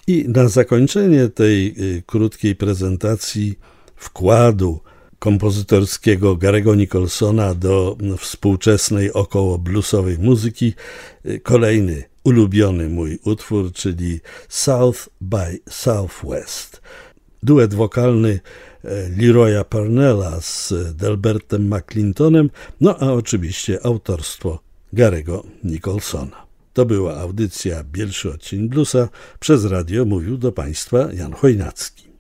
I na zakończenie tej krótkiej prezentacji wkładu kompozytorskiego Gary'ego Nicholsona do współczesnej około bluesowej muzyki kolejny ulubiony mój utwór, czyli South by Southwest. Duet wokalny Leroya Parnella z Delbertem McClintonem, no a oczywiście autorstwo Gary'ego Nicholsona. To była audycja Bielszy Odcień Bluesa. Przez radio mówił do Państwa Jan Chojnacki.